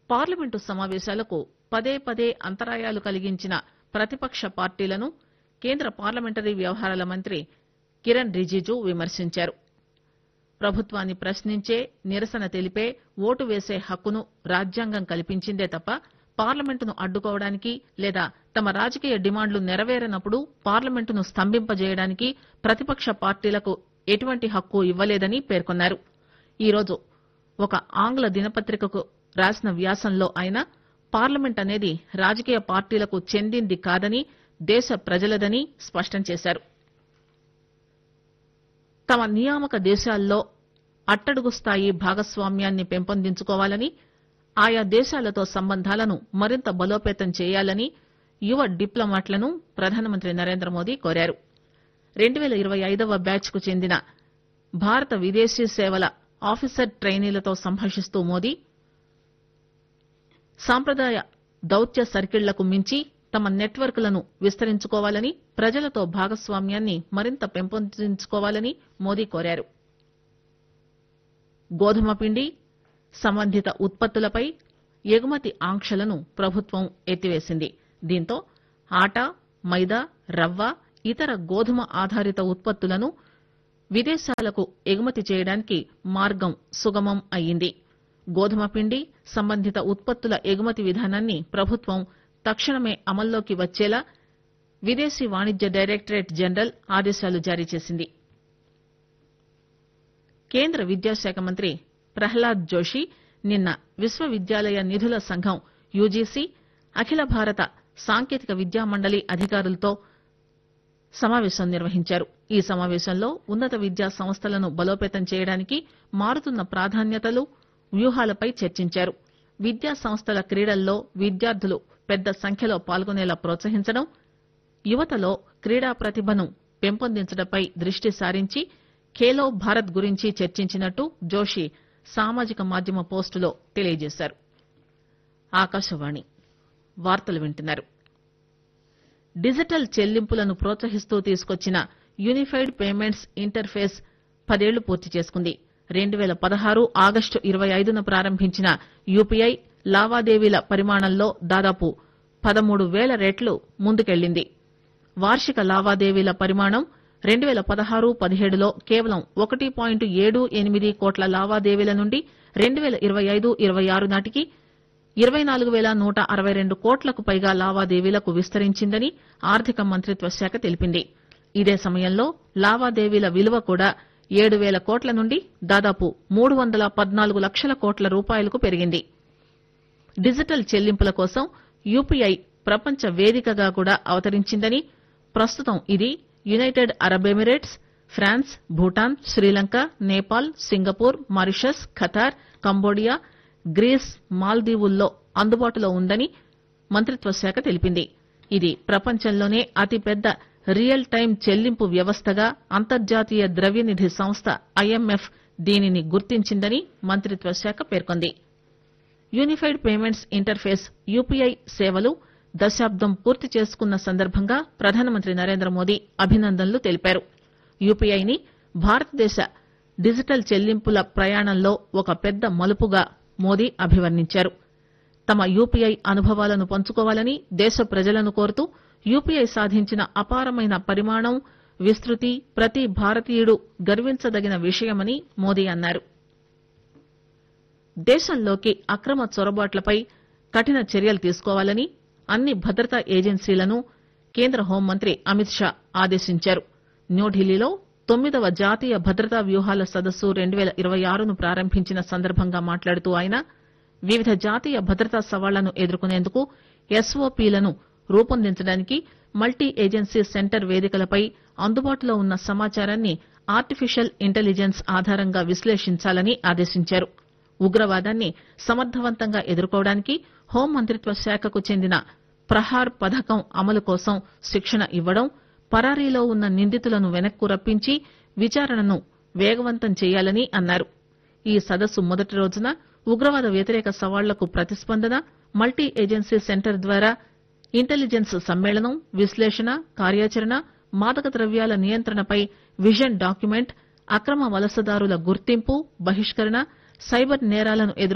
Parliament సమావేశాలకు పదే పదే అంతరాయాలు కలిగించిన ప్రతిపక్ష పార్టీలను కేంద్ర పార్లమెంటరీ వ్యవహారాల మంత్రి కిరణ్ రిజిజు విమర్శించారు. ప్రభుత్వాన్ని ప్రశ్నించే, నిరసన తెలిపే, ఓటు వేసే హక్కును రాజ్యాంగం కల్పించిందే తప్ప పార్లమెంటును అడ్డుకోవడానికి లేదా తమ రాజకీయ డిమాండ్లు నెరవేరనప్పుడు పార్లమెంటును స్తంభింపజేయడానికి ప్రతిపక్ష పార్టీలకు ఎటువంటి హక్కు ఇవ్వలేదని పేర్కొన్నారు. ఈరోజు ఒక ఆంగ్ల దినపత్రికకు రాసిన వ్యాసంలో ఆయన పార్లమెంట్ అనేది రాజకీయ పార్టీలకు చెందింది కాదని, దేశ ప్రజలదని స్పష్టం చేశారు. తమ నియామక దేశాల్లో అట్టడుగు స్థాయి భాగస్వామ్యాన్ని పెంపొందించుకోవాలని, ఆయా దేశాలతో సంబంధాలను మరింత బలోపేతం చేయాలని యువ డిప్లొమాట్లను ప్రధానమంత్రి నరేంద్ర మోదీ కోరారు. 2025వ బ్యాచ్ కు చెందిన భారత విదేశీ సేవల ఆఫీసర్ ట్రైనీలతో సంభాషిస్తూ మోదీ సాంప్రదాయ దౌత్య సర్కిళ్లకు మించి తమ నెట్వర్క్లను విస్తరించుకోవాలని, ప్రజలతో భాగస్వామ్యాన్ని మరింత పెంపొందించుకోవాలని మోదీ కోరారు. గోధుమ పిండి, సంబంధిత ఉత్పత్తులపై ఎగుమతి ఆంక్షలను ప్రభుత్వం ఎత్తివేసింది. దీంతో ఆటా, మైదా, రవ్వ, ఇతర గోధుమ ఆధారిత ఉత్పత్తులను విదేశాలకు ఎగుమతి చేయడానికి మార్గం సుగమం అయ్యింది. గోధుమ పిండి, సంబంధిత ఉత్పత్తుల ఎగుమతి విధానాన్ని ప్రభుత్వం తక్షణమే అమల్లోకి వచ్చేలా విదేశీ వాణిజ్య డైరెక్టరేట్ జనరల్ ఆదేశాలు జారీ చేసింది. కేంద్ర విద్యాశాఖ మంత్రి ప్రహ్లాద్ జోషి నిన్న విశ్వవిద్యాలయ నిధుల సంఘం యూజీసీ, అఖిల భారత సాంకేతిక విద్యా మండలి అధికారులతో సమావేశం నిర్వహించారు. ఈ సమావేశంలో ఉన్నత విద్యా సంస్థలను బలోపేతం చేయడానికి మారుతున్న ప్రాధాన్యతలు, వ్యూహాలపై చర్చించారు. విద్యా సంస్థల క్రీడల్లో విద్యార్థులు పెద్ద సంఖ్యలో పాల్గొనేలా ప్రోత్సహించడం, యువతలో క్రీడా ప్రతిభను పెంపొందించడంపై దృష్టి సారించి ఖేలో భారత్ గురించి చర్చించినట్టు జోషి సామాజిక మాధ్యమ పోస్టులో తెలియజేశారు. ఆకాశవాణి వార్తలు వింటున్నారు. డిజిటల్ చెల్లింపులను ప్రోత్సహిస్తూ తీసుకొచ్చిన యూనిఫైడ్ పేమెంట్స్ ఇంటర్ఫేస్ 10 ఏళ్లు పూర్తి చేసుకుంది. 2016 ఆగస్టు 25న ప్రారంభించిన యూపీఐ లావాదేవీల పరిమాణంలో దాదాపు 13,000 రెట్లు ముందుకెళ్లింది. వార్షిక లావాదేవీల పరిమాణం 2016-17లో కేవలం 1.78 కోట్ల లావాదేవీల నుండి 2025-26 నాటికి 24,162 కోట్లకు పైగా లావాదేవీలకు విస్తరించిందని ఆర్థిక మంత్రిత్వ శాఖ తెలిపింది. ఇదే సమయంలో లావాదేవీల విలువ కూడా 7,000 కోట్ల నుండి దాదాపు 314 లక్షల కోట్ల రూపాయలకు పెరిగింది. డిజిటల్ చెల్లింపుల కోసం యూపీఐ ప్రపంచ వేదికగా కూడా అవతరించిందని, ప్రస్తుతం ఇది United Arab Emirates, France, Bhutan, Sri Lanka, Nepal, Singapore, Mauritius, Qatar, Cambodia, grace, మాల్దీవుల్లో అందుబాటులో ఉందని మంత్రిత్వ శాఖ తెలిపింది. ఇది ప్రపంచంలోనే అతిపెద్ద రియల్ టైం చెల్లింపు వ్యవస్థగా అంతర్జాతీయ ద్రవ్యనిధి సంస్థ ఐఎంఎఫ్ దీనిని గుర్తించిందని మంత్రిత్వ శాఖ పేర్కొంది. యూనిఫైడ్ పేమెంట్స్ ఇంటర్ఫేస్ యూపీఐ సేవలు దశాబ్దం పూర్తి చేసుకున్న సందర్భంగా ప్రధానమంత్రి నరేంద్ర మోదీ అభినందనలు తెలిపారు. యూపీఐని భారతదేశ డిజిటల్ చెల్లింపుల ప్రయాణంలో ఒక పెద్ద మలుపుగా మోదీ అభివర్ణించారు. తమ యూపీఐ అనుభవాలను పంచుకోవాలని దేశ ప్రజలను కోరుతూ యూపీఐ సాధించిన అపారమైన పరిమాణం, విస్తృతి ప్రతి భారతీయుడు గర్వించదగిన విషయమని మోదీ అన్నారు. దేశంలోకి అక్రమ చొరబాట్లపై కఠిన చర్యలు తీసుకోవాలని అన్ని భద్రతా ఏజెన్సీలను కేంద్ర హోంమంత్రి అమిత్ షా ఆదేశించారు. న్యూఢిల్లీలో 9వ జాతీయ భద్రతా వ్యూహాల సదస్సు 2026ను ప్రారంభించిన సందర్భంగా మాట్లాడుతూ ఆయన వివిధ జాతీయ భద్రతా సవాళ్లను ఎదుర్కొనేందుకు ఎస్ఓపీలను రూపొందించడానికి మల్టీ ఏజెన్సీ సెంటర్ వేదికలపై అందుబాటులో ఉన్న సమాచారాన్ని ఆర్టిఫిషియల్ ఇంటెలిజెన్స్ ఆధారంగా విశ్లేషించాలని ఆదేశించారు. ఉగ్రవాదాన్ని సమర్థవంతంగా ఎదుర్కోవడానికి హోం మంత్రిత్వ శాఖకు చెందిన ప్రహార్ పథకం అమలు కోసం శిక్షణ ఇవ్వడం, పరారీలో ఉన్న నిందితులను వెనక్కు రప్పించి విచారణను వేగవంతం చేయాలని అన్నారు. ఈ సదస్సు మొదటి రోజున ఉగ్రవాద వ్యతిరేక సవాళ్లకు ప్రతిస్పందన, మల్టీ ఏజెన్సీ సెంటర్ ద్వారా ఇంటెలిజెన్స్ సమ్మేళనం, విశ్లేషణ, కార్యాచరణ, మాదక ద్రవ్యాల నియంత్రణపై విజన్ డాక్యుమెంట్, అక్రమ వలసదారుల గుర్తింపు, బహిష్కరణ, సైబర్ నేరాలను